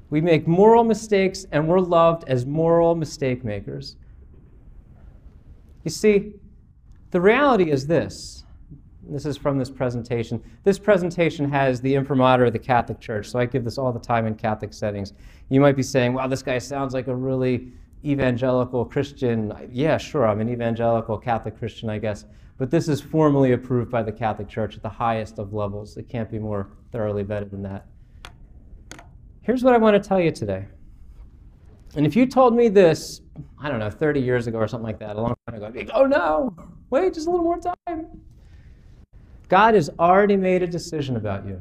We make moral mistakes, and we're loved as moral mistake makers. You see, the reality is this. This is from this presentation. This presentation has the imprimatur of the Catholic Church, so I give this all the time in Catholic settings. You might be saying, wow, this guy sounds like a really evangelical Christian. Yeah, sure, I'm an evangelical Catholic Christian, I guess. But this is formally approved by the Catholic Church at the highest of levels. It can't be more thoroughly vetted than that. Here's what I want to tell you today. And if you told me this, I don't know, 30 years ago or something like that, a long time ago, I'd be like, oh no, wait just a little more time. God has already made a decision about you.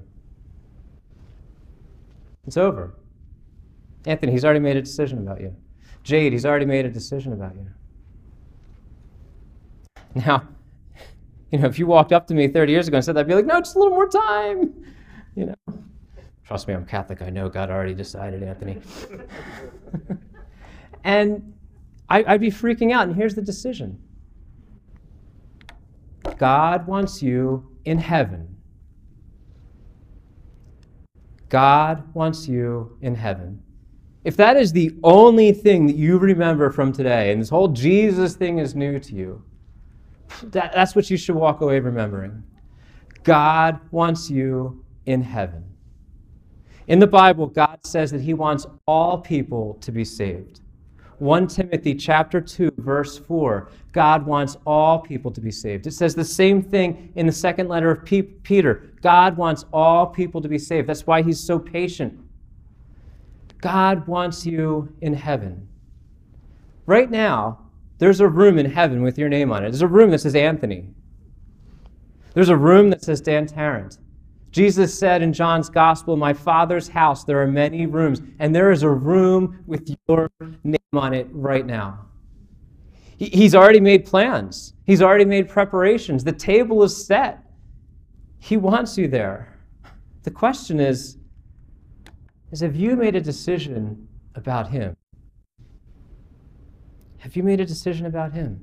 It's over. Anthony, he's already made a decision about you. Jade, he's already made a decision about you. Now, if you walked up to me 30 years ago and said that, I'd be like, no, just a little more time. Trust me, I'm Catholic. I know God already decided, Anthony. And I'd be freaking out, and here's the decision. God wants you in heaven. God wants you in heaven. If that is the only thing that you remember from today, and this whole Jesus thing is new to you, that's what you should walk away remembering. God wants you in heaven. In the Bible, God says that he wants all people to be saved. 1 Timothy chapter 2, verse 4, God wants all people to be saved. It says the same thing in the second letter of Peter. God wants all people to be saved. That's why he's so patient. God wants you in heaven. Right now, there's a room in heaven with your name on it. There's a room that says Anthony. There's a room that says Dan Tarrant. Jesus said in John's Gospel, in my Father's house there are many rooms, and there is a room with your name on it right now. He's already made plans. He's already made preparations. The table is set. He wants you there. The question is have you made a decision about him? Have you made a decision about him?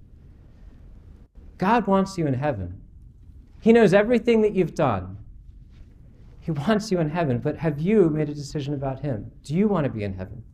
God wants you in heaven. He knows everything that you've done. He wants you in heaven, but have you made a decision about him? Do you want to be in heaven?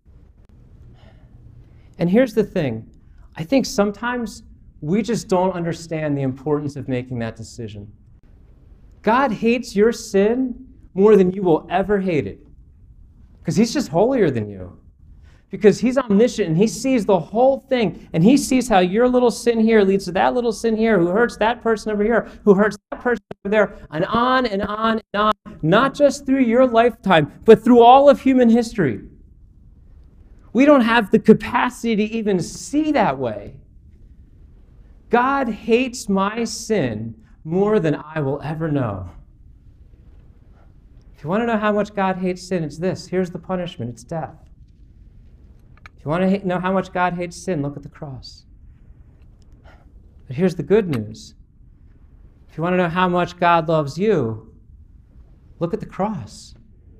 And here's the thing. I think sometimes we just don't understand the importance of making that decision. God hates your sin more than you will ever hate it, because he's just holier than you. Because he's omniscient and he sees the whole thing, and he sees how your little sin here leads to that little sin here, who hurts that person over here, who hurts that person over there, and on and on and on, not just through your lifetime, but through all of human history. We don't have the capacity to even see that way. God hates my sin more than I will ever know. If you want to know how much God hates sin, it's this. Here's the punishment. It's death. If you want to know how much God hates sin, look at the cross. But here's the good news. If you want to know how much God loves you, look at the cross.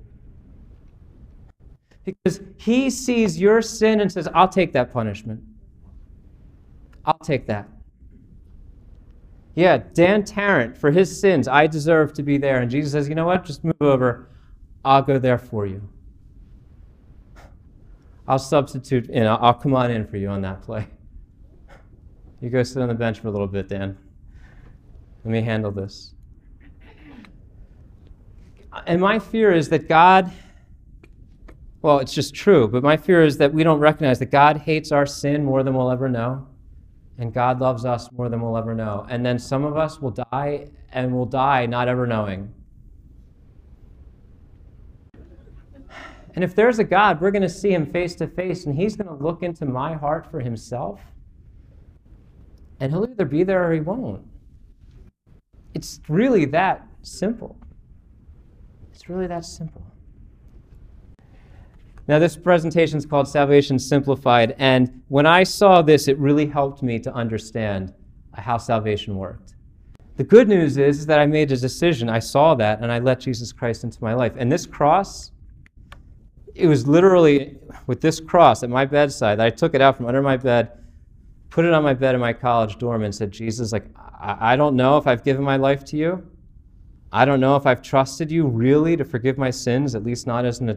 Because he sees your sin and says, I'll take that punishment. I'll take that. Yeah, Dan Tarrant, for his sins, I deserve to be there. And Jesus says, you know what? Just move over. I'll go there for you. I'll substitute in. I'll come on in for you on that play. You go sit on the bench for a little bit, Dan. Let me handle this. And my fear is that God, well, it's just true, but my fear is that we don't recognize that God hates our sin more than we'll ever know, and God loves us more than we'll ever know. And then some of us will die, and will die not ever knowing. And if there's a God, we're going to see him face to face, and he's going to look into my heart for himself, and he'll either be there or he won't. It's really that simple. It's really that simple. Now, this presentation is called Salvation Simplified, and when I saw this, it really helped me to understand how salvation worked. The good news is that I made a decision. I saw that, and I let Jesus Christ into my life. And this cross, it was literally with this cross at my bedside. I took it out from under my bed, put it on my bed in my college dorm, and said, Jesus, I don't know if I've given my life to you. I don't know if I've trusted you really to forgive my sins, at least not as an adult.